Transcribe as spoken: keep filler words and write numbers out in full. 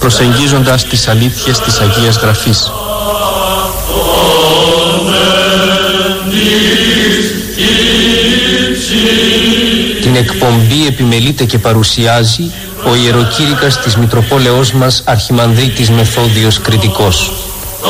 προσεγγίζοντας τις αλήθειες της Αγίας Γραφής. Την εκπομπή επιμελείται και παρουσιάζει ο ιεροκήρυκας της Μητροπόλεως μας Αρχιμανδρίτης Μεθόδιος Κρητικός.